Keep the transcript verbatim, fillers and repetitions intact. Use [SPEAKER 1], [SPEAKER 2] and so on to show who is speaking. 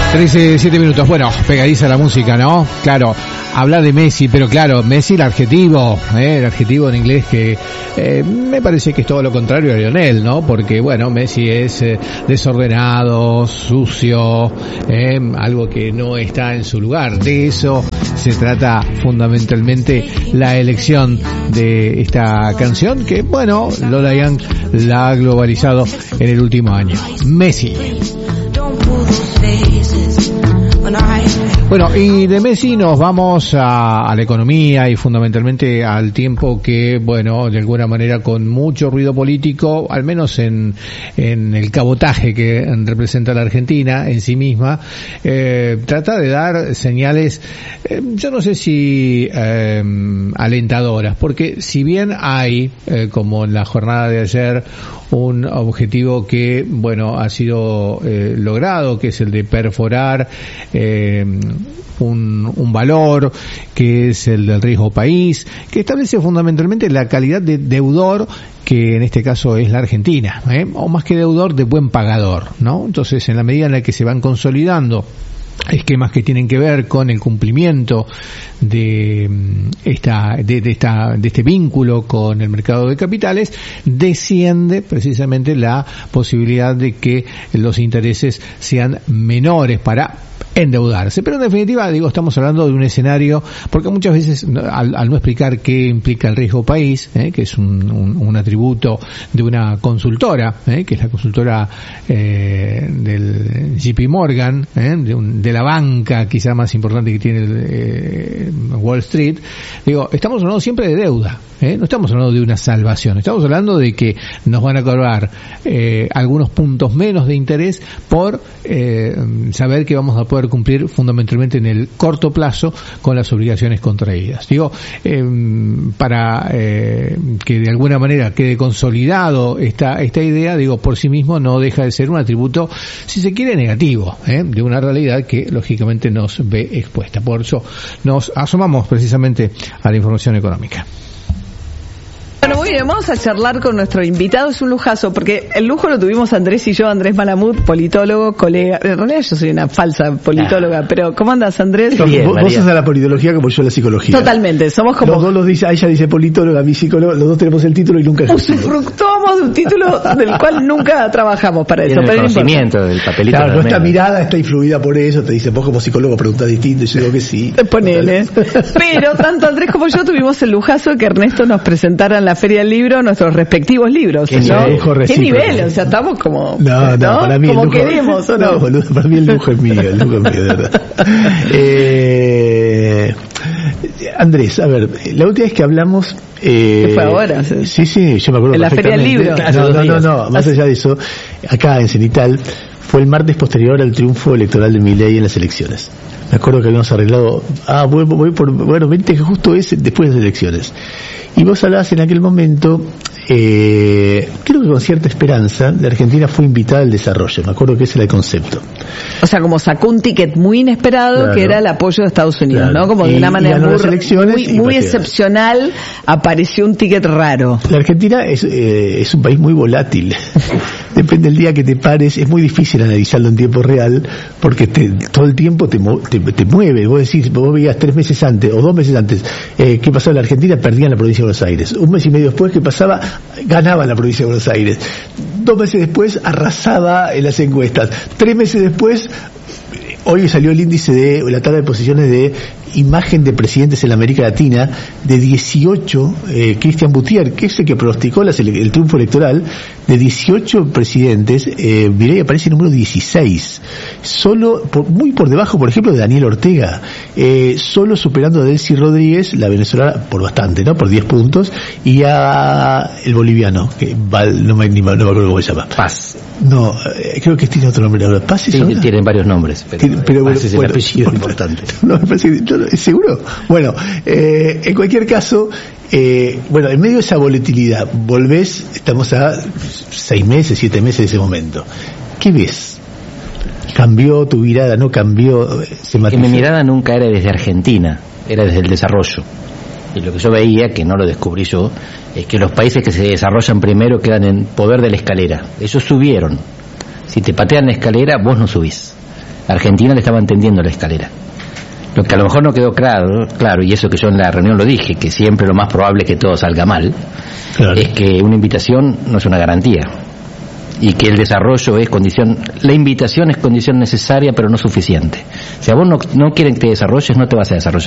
[SPEAKER 1] trece, siete minutos. Bueno, pegadiza la música, ¿no? Claro, habla de Messi, pero claro, Messi el adjetivo, ¿eh? El adjetivo en inglés que eh, me parece que es todo lo contrario a Lionel, ¿no? Porque, bueno, Messi es eh, desordenado, sucio, eh, algo que no está en su lugar. De eso se trata fundamentalmente la elección de esta canción que, bueno, Lola Young la ha globalizado en el último año. Messi. Bueno, y de Messi nos vamos a, a la economía y fundamentalmente al tiempo que, bueno, de alguna manera con mucho ruido político, al menos en, en el cabotaje que representa la Argentina en sí misma, eh, trata de dar señales, eh, yo no sé si eh, alentadoras, porque si bien hay, eh, como en la jornada de ayer, un objetivo que, bueno, ha sido eh, logrado, que es el de perforar eh, un, un valor, que es el del riesgo país, que establece fundamentalmente la calidad de deudor, que en este caso es la Argentina, ¿eh? O más que deudor, de buen pagador, ¿no? Entonces, en la medida en la que se van consolidando esquemas que tienen que ver con el cumplimiento de esta de, de esta de este vínculo con el mercado de capitales, desciende precisamente la posibilidad de que los intereses sean menores para endeudarse. Pero en definitiva, digo, estamos hablando de un escenario, porque muchas veces al, al no explicar qué implica el riesgo país, ¿eh? que es un, un, un atributo de una consultora, ¿eh? que es la consultora eh, del J P Morgan, ¿eh? de, un, de la banca quizá más importante que tiene el, eh, Wall Street, digo, estamos hablando siempre de deuda, ¿eh? no estamos hablando de una salvación, estamos hablando de que nos van a cobrar eh, algunos puntos menos de interés por eh, saber que vamos a poder cumplir fundamentalmente en el corto plazo con las obligaciones contraídas. Digo, eh, para eh, que de alguna manera quede consolidado esta esta idea, digo, por sí mismo no deja de ser un atributo, si se quiere, negativo, ¿eh? de una realidad que lógicamente nos ve expuesta. Por eso nos asomamos precisamente a la información económica.
[SPEAKER 2] Bueno, muy bien, vamos a charlar con nuestro invitado, es un lujazo, porque el lujo lo tuvimos Andrés y yo, Andrés Malamud, politólogo, colega, en realidad yo soy una falsa politóloga, ah. pero ¿cómo andas, Andrés?
[SPEAKER 3] Bien, vos, vos sos a la politología como yo a la psicología.
[SPEAKER 2] Totalmente, somos como...
[SPEAKER 3] Los dos los dice, ella dice politóloga, mi psicólogo, los dos tenemos el título y nunca ejercimos.
[SPEAKER 2] Usufructuamos de un título del cual nunca trabajamos para eso.
[SPEAKER 4] Tiene el conocimiento del papelito.
[SPEAKER 3] Claro, nuestra mirada está influida por eso, te dice, vos como psicólogo preguntás distinto, y yo digo que sí.
[SPEAKER 2] Ponele. Pero tanto Andrés como yo tuvimos el lujazo que Ernesto nos presentara en la Feria del Libro nuestros respectivos libros.
[SPEAKER 3] ¿Qué,
[SPEAKER 2] ¿no?
[SPEAKER 3] nivel,
[SPEAKER 2] ¿Qué nivel? O sea, estamos como...
[SPEAKER 3] No, no,
[SPEAKER 2] ¿no?
[SPEAKER 3] para mí
[SPEAKER 2] como
[SPEAKER 3] el lujo,
[SPEAKER 2] queremos, ¿o no?
[SPEAKER 3] No, boludo, para mí el lujo es mío, el lujo es mío, de verdad. Eh, Andrés, a ver, la última vez que hablamos... Eh,
[SPEAKER 2] ¿Qué fue ahora? ¿Sí?
[SPEAKER 3] sí, sí, yo me acuerdo
[SPEAKER 2] en la Feria del Libro.
[SPEAKER 3] No, no, no, no, más allá de eso, acá en Cenital, fue el martes posterior al triunfo electoral de Milei en las elecciones. Me acuerdo que habíamos arreglado, ah, voy, voy por, bueno, vente que justo es después de las elecciones. Y vos hablabas en aquel momento, eh, creo que con cierta esperanza, la Argentina fue invitada al desarrollo. Me acuerdo que ese era el concepto.
[SPEAKER 2] O sea, como sacó un ticket muy inesperado, claro, que era el apoyo de Estados Unidos, claro, ¿no? Como de una manera muy, muy, muy excepcional, apareció un ticket raro.
[SPEAKER 3] La Argentina es, eh, es un país muy volátil. Depende del día que te pares, es muy difícil analizarlo en tiempo real, porque te, todo el tiempo te, te, te mueve. Vos decís, vos veías tres meses antes o dos meses antes, eh, ¿qué pasaba en la Argentina? Perdían la provincia de Buenos Aires. Un mes y medio después, ¿qué pasaba? Ganaban la provincia de Buenos Aires. Dos meses después, arrasaba en las encuestas. Tres meses después, hoy salió el índice de la tabla de posiciones de imagen de presidentes en la América Latina de dieciocho, eh, Cristian Butier, que es el que pronosticó las, el triunfo electoral, de dieciocho presidentes, eh, Milei aparece en número dieciséis, solo por, muy por debajo, por ejemplo, de Daniel Ortega, eh, solo superando a Delcy Rodríguez, la venezolana, por bastante, ¿no? Por diez puntos, y a el boliviano, que Val, no me, ni, no me acuerdo cómo se llama.
[SPEAKER 4] Paz.
[SPEAKER 3] No, eh, creo que tiene otro nombre ahora. Paz es
[SPEAKER 4] sí,
[SPEAKER 3] ahora.
[SPEAKER 4] Tienen varios nombres, pero,
[SPEAKER 3] Tien, pero
[SPEAKER 4] Paz es
[SPEAKER 3] bueno,
[SPEAKER 4] el apellido
[SPEAKER 3] bueno,
[SPEAKER 4] importante.
[SPEAKER 3] No, me parece que, yo, ¿seguro? Bueno, eh, en cualquier caso, eh, bueno, en medio de esa volatilidad, volvés, estamos a seis meses, siete meses de ese momento. ¿Qué ves? ¿Cambió tu mirada? ¿No cambió? ¿Se
[SPEAKER 4] que mi mirada nunca era desde Argentina, era desde el desarrollo. Y lo que yo veía, que no lo descubrí yo, es que los países que se desarrollan primero quedan en poder de la escalera. Ellos subieron. Si te patean la escalera, vos no subís. Argentina le estaban tendiendo la escalera. Lo que a lo mejor no quedó claro, claro, y eso que yo en la reunión lo dije, que siempre lo más probable es que todo salga mal, claro, es que una invitación no es una garantía, y que el desarrollo es condición, la invitación es condición necesaria pero no suficiente. Si a vos no, no quieren que te desarrolles, no te vas a desarrollar.